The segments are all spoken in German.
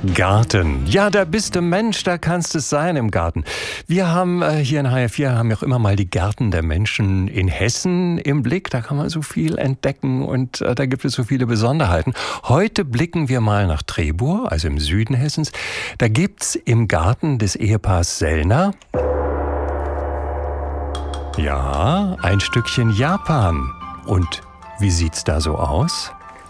Garten. Ja, da bist du Mensch, da kannst es sein im Garten. Wir haben hier in HR4 haben ja auch immer mal die Gärten der Menschen in Hessen im Blick. Da kann man so viel entdecken und da gibt es so viele Besonderheiten. Heute blicken wir mal nach Trebur, also im Süden Hessens. Da gibt's im Garten des Ehepaars Sellner, ja, ein Stückchen Japan. Und wie sieht's da so aus?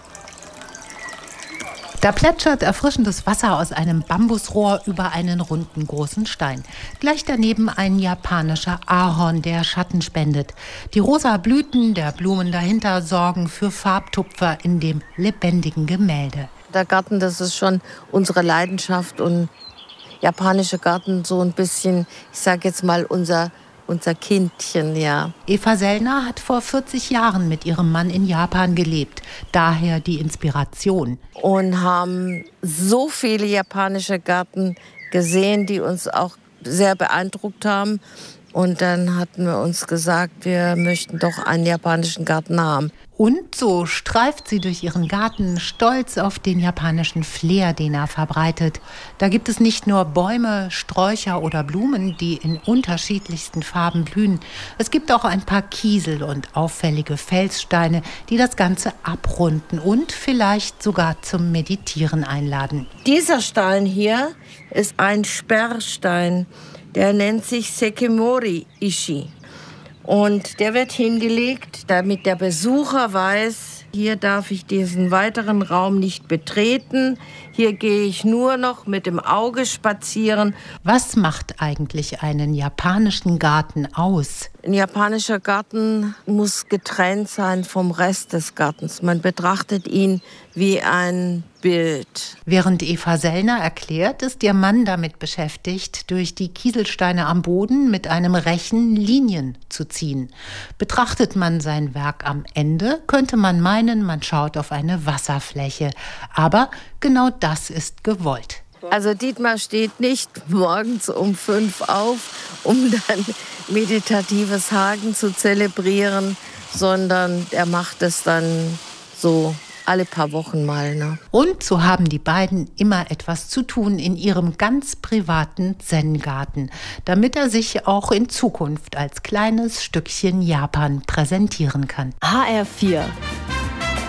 Da plätschert erfrischendes Wasser aus einem Bambusrohr über einen runden großen Stein. Gleich daneben ein japanischer Ahorn, der Schatten spendet. Die rosa Blüten der Blumen dahinter sorgen für Farbtupfer in dem lebendigen Gemälde. Der Garten, das ist schon unsere Leidenschaft und japanische Garten so ein bisschen, ich sage jetzt mal, unser Kindchen, ja. Eva Sellner hat vor 40 Jahren mit ihrem Mann in Japan gelebt. Daher die Inspiration. Und haben so viele japanische Gärten gesehen, die uns auch sehr beeindruckt haben. Und dann hatten wir uns gesagt, wir möchten doch einen japanischen Garten haben. Und so streift sie durch ihren Garten, stolz auf den japanischen Flair, den er verbreitet. Da gibt es nicht nur Bäume, Sträucher oder Blumen, die in unterschiedlichsten Farben blühen. Es gibt auch ein paar Kiesel und auffällige Felssteine, die das Ganze abrunden und vielleicht sogar zum Meditieren einladen. Dieser Stein hier ist ein Sperrstein, der nennt sich Sekimori-Ishi. Und der wird hingelegt, damit der Besucher weiß, hier darf ich diesen weiteren Raum nicht betreten. Hier gehe ich nur noch mit dem Auge spazieren. Was macht eigentlich einen japanischen Garten aus? Ein japanischer Garten muss getrennt sein vom Rest des Gartens. Man betrachtet ihn wie ein Bild. Während Eva Sellner erklärt, ist ihr Mann damit beschäftigt, durch die Kieselsteine am Boden mit einem Rechen Linien zu ziehen. Betrachtet man sein Werk am Ende, könnte man meinen, man schaut auf eine Wasserfläche. Aber genau das ist gewollt. Also Dietmar steht nicht morgens um 5 auf, um dann meditatives Haken zu zelebrieren, sondern er macht es dann so alle paar Wochen mal. Ne? Und so haben die beiden immer etwas zu tun in ihrem ganz privaten Zen-Garten, damit er sich auch in Zukunft als kleines Stückchen Japan präsentieren kann. HR4